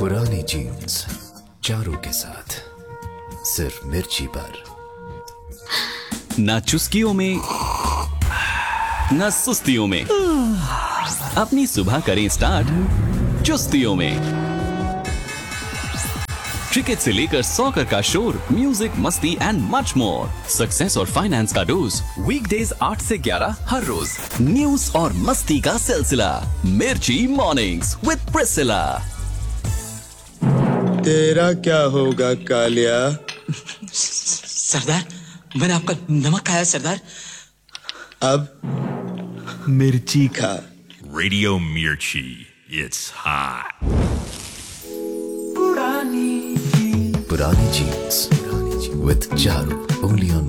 पुरानी जीन्स चारों के साथ सिर्फ मिर्ची पर। ना चुस्कियों में ना सुस्तियों में, अपनी सुबह करें स्टार्ट चुस्तियों में। क्रिकेट से लेकर सॉकर का शोर, म्यूजिक, मस्ती एंड मच मोर। सक्सेस और फाइनेंस का डोज वीकडेज 8 से 11 हर रोज। न्यूज और मस्ती का सिलसिला मिर्ची मॉर्निंग्स विद प्रिसिला। तेरा क्या होगा कालिया? सरदार, मैंने आपका नमक खाया सरदार। अब मिर्ची खा। Radio Mirchi, it's hot. पुरानी jeans with Charu, only on